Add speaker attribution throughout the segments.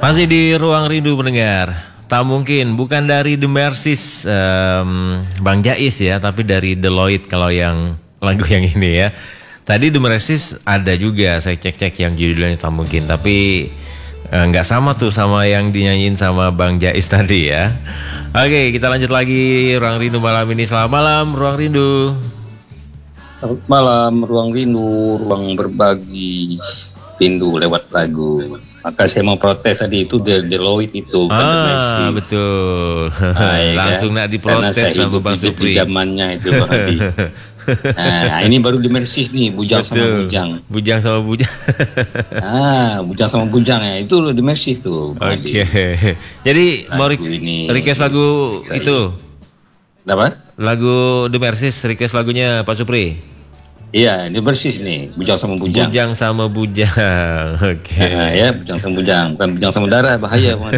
Speaker 1: Masih di Ruang Rindu pendengar. Tak mungkin, bukan dari The Mercies Bang Jais ya, tapi dari Deloitte kalau yang lagu yang ini ya. Tadi The Mercies ada juga, saya cek-cek yang judulnya Tak Mungkin, tapi nggak sama tuh sama yang dinyanyiin sama Bang Jais tadi ya. Oke, kita lanjut lagi Ruang Rindu malam ini. Selamat malam Ruang Rindu.
Speaker 2: Selamat malam, Ruang Rindu, ruang berbagi rindu lewat lagu. Maka saya mau protes tadi itu Deloitte itu
Speaker 1: bukan betul. Langsung nak diprotes sama Bang Supri.
Speaker 2: Zamannya itu Bang Adi. Nah, ini baru di Mercies nih, bujang sama bujang.
Speaker 1: Bujang sama bujang.
Speaker 2: Bujang sama bujang ya, itu di Mercies tuh.
Speaker 1: Oke. Jadi mau request lagu itu.
Speaker 2: Apa?
Speaker 1: Lagu The Mercies, request lagunya Pak Supri.
Speaker 2: Iya, ini Mercies nih, bujang sama bujang.
Speaker 1: Bujang sama bujang. Oke.
Speaker 2: Ya, bujang sama bujang, bukan bujang sama darah, bahaya Bang Adi.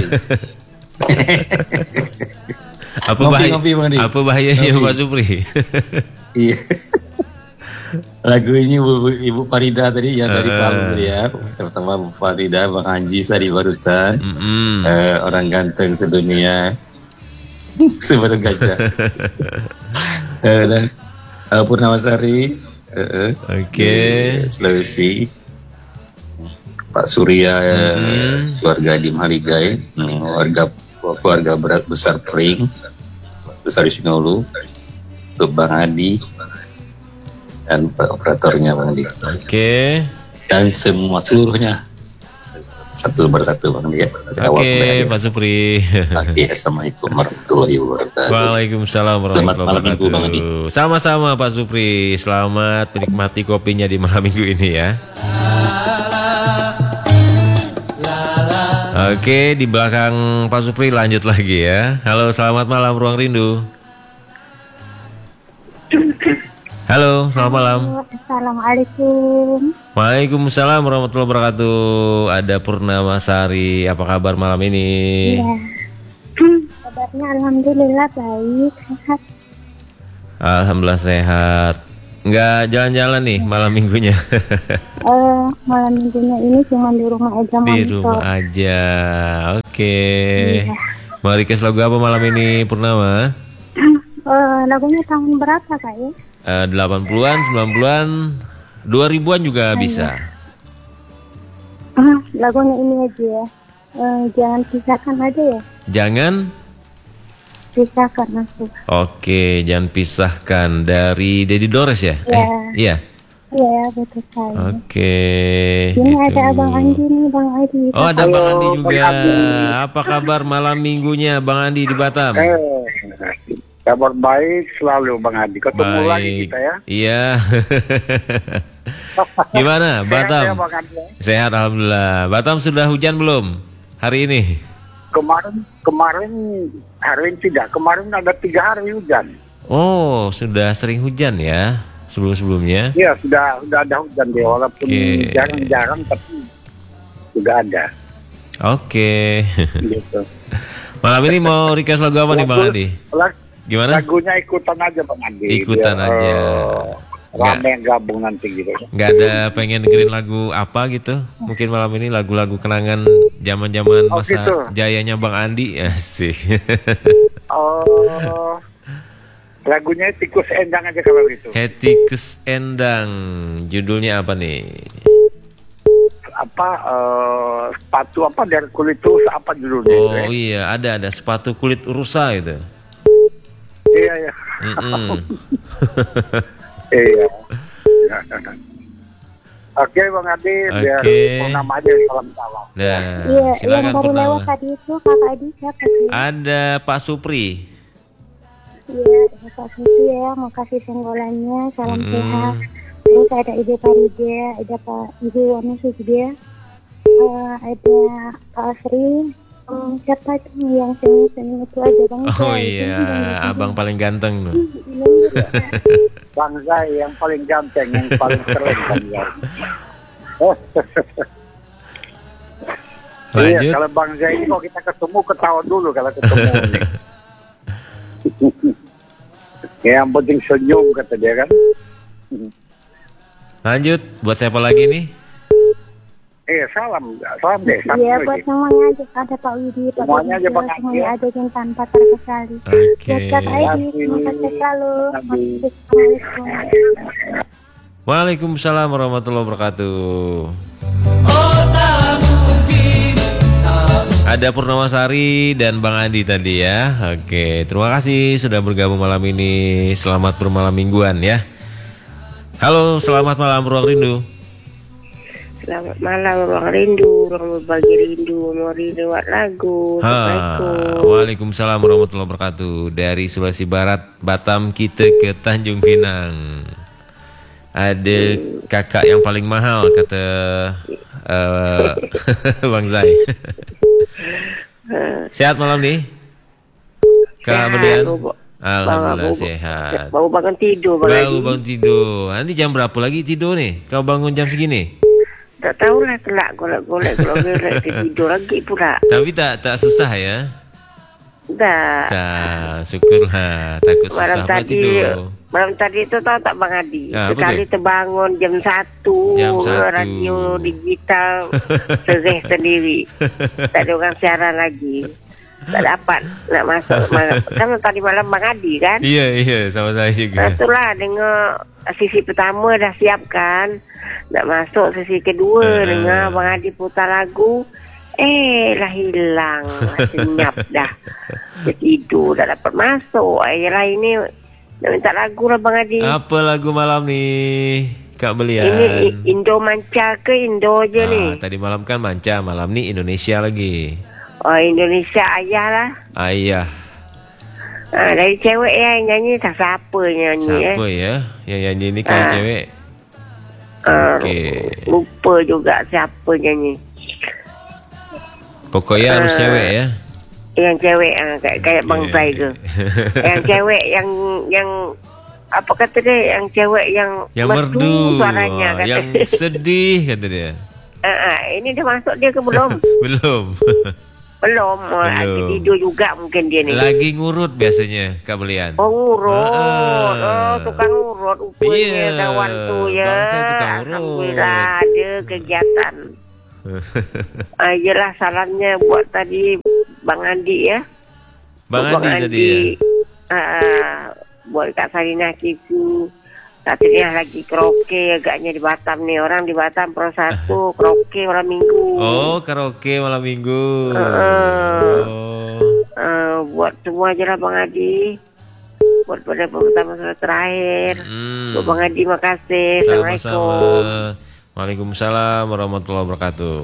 Speaker 1: Apa bahayanya Pak Supri?
Speaker 2: Iya. Lagu ini Ibu Farida tadi ya dari Palu tadi ya. Pertama Bu Farida, Bang Anji tadi barusan. Orang ganteng sedunia. Sebaru gajah. Dan Purnamasari. Sulawesi. Pak Surya, keluarga di Mahaligai, keluarga besar Pring, besar di Sinolu, untuk Bang Adi dan operatornya Bang Adi.
Speaker 1: Oke.
Speaker 2: Dan semua seluruhnya satu persatu Bang Adi ya.
Speaker 1: Oke, Pak Supri.
Speaker 2: Oke, assalamualaikum warahmatullahi wabarakatuh.
Speaker 1: Waalaikumsalam warahmatullahi wabarakatuh. Sama-sama Pak Supri. Selamat menikmati kopinya di malam minggu ini ya. Oke, di belakang Pak Supri lanjut lagi ya. Halo, selamat malam Ruang Rindu. Halo, selamat malam.
Speaker 3: Assalamualaikum.
Speaker 1: Waalaikumsalam warahmatullahi wabarakatuh. Ada Purnamasari, apa kabar malam ini?
Speaker 3: Iya. Kabarnya alhamdulillah baik, sehat.
Speaker 1: Alhamdulillah sehat. Nggak jalan-jalan nih malam minggunya?
Speaker 3: Malam minggunya ini cuma di rumah aja.
Speaker 1: Di rumah aja. Oke. Iya. Mau request lagu apa malam ini Purnama?
Speaker 3: Lagunya tahun berapa Kak ya?
Speaker 1: 80-an, 90-an, 2000-an juga bisa.
Speaker 3: Lagunya ini aja ya. Jangan pisahkan aja ya.
Speaker 1: Jangan
Speaker 3: pisahkan aku.
Speaker 1: Oke, jangan pisahkan dari Dedi Dores ya?
Speaker 3: Iya. Iya, betul sekali.
Speaker 1: Oke.
Speaker 3: Ini gitu. Ada Abang Andi nih, Bang Andi.
Speaker 1: Oh, ada Bang Andi juga. Apa kabar malam minggunya Bang Andi di Batam?
Speaker 4: Kabar baik selalu Bang Adi. Ketemu lagi kita ya.
Speaker 1: Iya. Gimana Batam? Sehat alhamdulillah. Batam sudah hujan belum hari ini?
Speaker 4: Kemarin hari ini tidak. Kemarin ada 3 hari hujan.
Speaker 1: Oh, sudah sering hujan ya sebelum-sebelumnya?
Speaker 4: Iya, sudah ada hujan deh, walaupun jarang-jarang tapi sudah ada.
Speaker 1: Oke.
Speaker 4: Gitu.
Speaker 1: Malam ini mau request lagu apa nih Bang Adi? Gimana?
Speaker 4: Lagunya ikutan aja Bang Andi.
Speaker 1: Ikutan aja.
Speaker 4: Rame yang gabung nanti gitu.
Speaker 1: Nggak ada pengen dengerin lagu apa gitu? Mungkin malam ini lagu-lagu kenangan zaman-zaman masa gitu. Jayanya Bang Andi. Asik.
Speaker 4: Lagunya Tikus Endang aja kalau gitu.
Speaker 1: Tikus Endang. Judulnya apa nih?
Speaker 4: Sepatu apa dari kulit rusa apa judulnya?
Speaker 1: Oh iya, ada sepatu kulit rusa itu.
Speaker 4: Iya. Iya. Oke Bang Adi, biar Purnama aja salam-salam.
Speaker 1: Nah,
Speaker 3: iya,
Speaker 1: silakan
Speaker 3: yang baru lewat tadi itu Kakak Adi siapa sih?
Speaker 1: Ada Pak Supri.
Speaker 3: Iya, Pak Supri ya, makasih senggolannya, salam sehat. Terus ada Ibu Farida, ada Pak Ibu Wanusi juga, ada Pak Asri. Siapa tuh yang senyum-senyum itu aja Bang?
Speaker 1: Oh iya, abang paling ganteng tuh.
Speaker 4: Bang Zai yang paling ganteng, yang paling keren Bang Zai.
Speaker 1: Lanjut.
Speaker 4: Iya, kalau Bang Zai ini kalau kita ketemu ketawa dulu kalau ketemu nih. Yang penting senyum kata dia kan.
Speaker 1: Lanjut, buat siapa lagi nih?
Speaker 4: Salam deh.
Speaker 3: Iya, buat semuanya aja. Ada Pak Widi, Pak
Speaker 4: Semuanya aja, Bang
Speaker 3: Widi,
Speaker 4: Haji.
Speaker 3: semuanya ada yang tanpa terkecuali.
Speaker 1: Oke.
Speaker 3: Buat Kak Aidi, terima kasih selalu. Assalamualaikum.
Speaker 1: Waalaikumsalam warahmatullahi wabarakatuh. Ada Purnamasari dan Bang Adi tadi ya. Oke, terima kasih sudah bergabung malam ini. Selamat bermalam mingguan ya. Halo, selamat malam Ruang Rindu.
Speaker 5: Selamat malam Ruang Rindu, ruang berbagi rindu, mau lewat lagu. Assalamualaikum.
Speaker 1: Waalaikumsalam warahmatullahi wabarakatuh. Dari Sulawesi Barat, Batam kita ke Tanjung Pinang. Ada kakak yang paling mahal kata Bang Zai. Sehat malam nih? Kak Belian? Alhamdulillah sehat.
Speaker 5: Baru bangun tidur.
Speaker 1: Baru bangun tidur. Nanti jam berapa lagi tidur nih? Kau bangun jam segini?
Speaker 5: Tak tahulah, kelak golek tidur lagi pula.
Speaker 1: Tapi tak susah ya?
Speaker 5: Tak.
Speaker 1: Tak, syukurlah. Takut susah buat tidur.
Speaker 5: Malam tadi itu tahu tak Bang Adi? Sekali
Speaker 1: betul?
Speaker 5: terbangun jam 1.
Speaker 1: Jam 1.
Speaker 5: Radio digital sereh sendiri. Tak ada orang siaran lagi. Tak dapat nak masuk. Kan tadi malam Bang Adi kan?
Speaker 1: Iya, sama saya juga.
Speaker 5: Itulah dengar sisi pertama dah siapkan. Nak masuk sisi kedua dengar Bang Adi putar lagu. Lah hilang. Senyap dah. Dia tidur dah dapat masuk. Ayolah ini nak minta lagu lah Bang Adi.
Speaker 1: Apa lagu malam nih Kak Belian?
Speaker 5: Ini Indo Manca ke Indo je ni?
Speaker 1: Tadi malam kan Manca, malam nih Indonesia lagi.
Speaker 5: Oh Indonesia Ayah lah.
Speaker 1: Ayah.
Speaker 5: Dari cewek yang nyanyi tak siapa nyanyi.
Speaker 1: Siapa ya? Yang nyanyi ini kan cewek. Oke.
Speaker 5: Lupa juga siapa nyanyi.
Speaker 1: Pokoknya harus cewek ya.
Speaker 5: Yang cewek kayak Bang Zai tu. Yang cewek yang apa kata dia? Yang cewek yang
Speaker 1: merdu
Speaker 5: suaranya kata.
Speaker 1: Yang sedih kata dia.
Speaker 5: Ini dah masuk dia ke belum?
Speaker 1: Belum.
Speaker 5: Belum. Lagi tidur juga mungkin dia ni.
Speaker 1: Lagi ngurut biasanya Kak Belian.
Speaker 5: Oh ngurut. Tukang ngurut rupanya kawan tu ya.
Speaker 1: Bangsa tukang ngurut.
Speaker 5: Alhamdulillah ada kegiatan. Yelah salamnya buat tadi Bang Andi ya.
Speaker 1: Bang Andi tadi ya.
Speaker 5: Buat Kak Sarina Kiku. Kak Sarina lagi karaoke agaknya di Batam nih. Orang di Batam Pro 1 karaoke malam minggu.
Speaker 1: Oh karaoke malam minggu.
Speaker 5: Buat semua aja lah Bang Adi. Buat pada pertama sampai terakhir. Buat Bang Adi makasih. Assalamualaikum.
Speaker 1: Waalaikumsalam warahmatullahi wabarakatuh.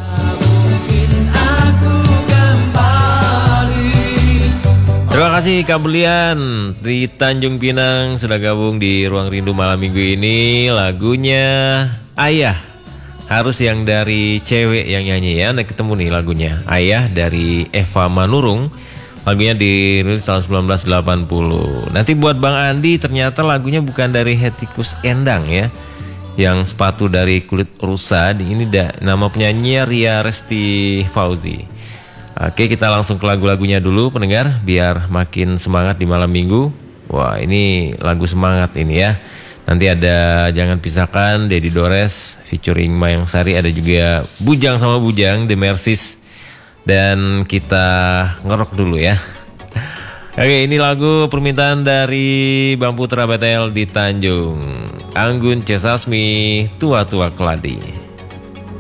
Speaker 1: Terima kasih Kak Belian di Tanjung Pinang sudah gabung di Ruang Rindu malam minggu ini. Lagunya Ayah. Harus yang dari cewek yang nyanyi ya. Nah ketemu nih lagunya Ayah dari Eva Manurung. Lagunya dirilis tahun 1980. Nanti buat Bang Andi ternyata lagunya bukan dari Hettikus Endang ya. Yang sepatu dari kulit rusa. Ini nama penyanyinya Ria Resti Fauzi. Oke kita langsung ke lagu-lagunya dulu pendengar. Biar makin semangat di malam minggu. Wah ini lagu semangat ini ya. Nanti ada Jangan Pisahkan Dedi Dores featuring Mayang Sari. Ada juga Bujang sama Bujang The Mercies. Dan kita ngerok dulu ya. Oke ini lagu permintaan dari Bang Putra BTL di Tanjung. Anggun C. Sasmi Tua-Tua Keladi.